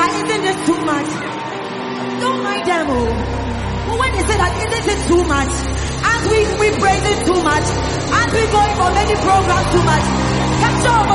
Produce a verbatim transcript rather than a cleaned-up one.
that isn't this too much? Don't mind them, oh. But when they say that isn't it too much? As we, we praise it too much. As we going for many programs too much. Capture